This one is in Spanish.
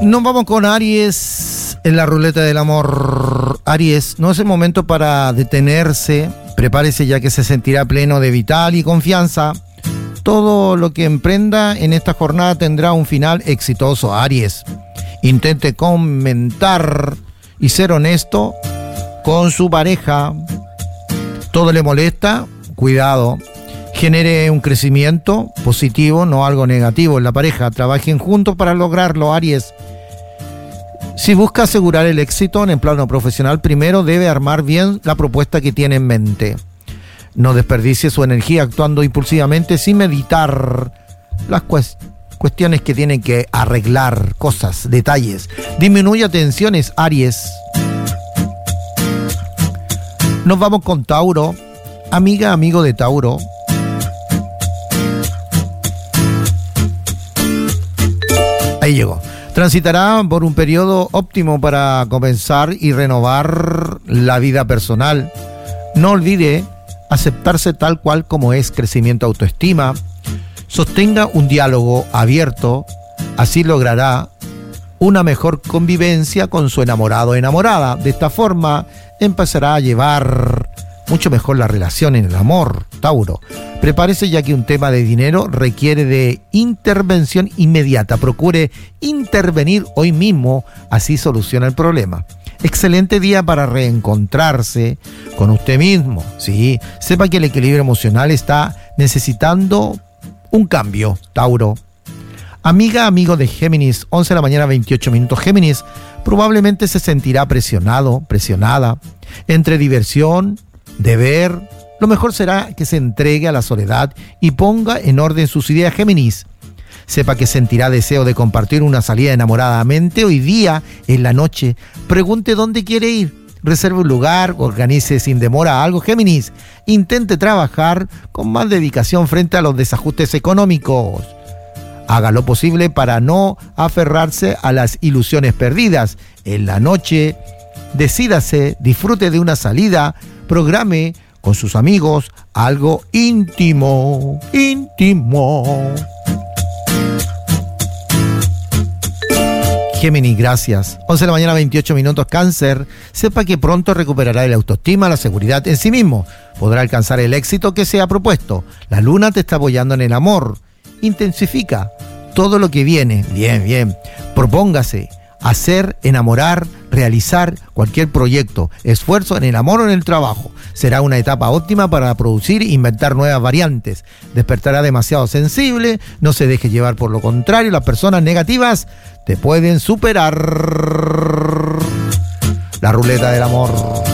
Nos vamos con Aries en la ruleta del amor. Aries, no es el momento para detenerse. Prepárese ya que se sentirá pleno de vital y confianza. Todo lo que emprenda en esta jornada tendrá un final exitoso. Aries, intente comentar y ser honesto con su pareja. Todo le molesta, cuidado. Genere un crecimiento positivo, no algo negativo en la pareja. Trabajen juntos para lograrlo, Aries. Si busca asegurar el éxito en el plano profesional, primero debe armar bien la propuesta que tiene en mente. No desperdicie su energía actuando impulsivamente sin meditar las cuestiones que tienen que arreglar, cosas, detalles. Disminuya tensiones, Aries. Nos vamos con Tauro. Amiga, amigo de Tauro. Ahí llegó. Transitará por un periodo óptimo para comenzar y renovar la vida personal. No olvide aceptarse tal cual como es, crecimiento, autoestima. Sostenga un diálogo abierto, así logrará una mejor convivencia con su enamorado o enamorada. De esta forma empezará a llevar mucho mejor la relación en el amor, Tauro. Prepárese ya que un tema de dinero requiere de intervención inmediata. Procure intervenir hoy mismo, así soluciona el problema. Excelente día para reencontrarse con usted mismo. Sí, sepa que el equilibrio emocional está necesitando un cambio, Tauro. Amiga, amigo de Géminis, 11 de la mañana, 28 minutos. Géminis probablemente se sentirá presionado, presionada entre diversión, deber. Lo mejor será que se entregue a la soledad y ponga en orden sus ideas, Géminis. Sepa que sentirá deseo de compartir una salida enamoradamente hoy día en la noche. Pregunte dónde quiere ir. Reserve un lugar, organice sin demora algo, Géminis. Intente trabajar con más dedicación frente a los desajustes económicos. Haga lo posible para no aferrarse a las ilusiones perdidas. En la noche, decídase, disfrute de una salida, programe con sus amigos algo íntimo. Géminis, gracias. 11 de la mañana, 28 minutos. Cáncer, sepa que pronto recuperará la autoestima, la seguridad en sí mismo. Podrá alcanzar el éxito que se ha propuesto. La luna te está apoyando en el amor. Intensifica todo lo que viene. Bien. Propóngase hacer, enamorar, realizar cualquier proyecto, esfuerzo en el amor o en el trabajo. Será una etapa óptima para producir e inventar nuevas variantes. Despertará demasiado sensible, no se deje llevar por lo contrario, las personas negativas te pueden superar. La ruleta del amor.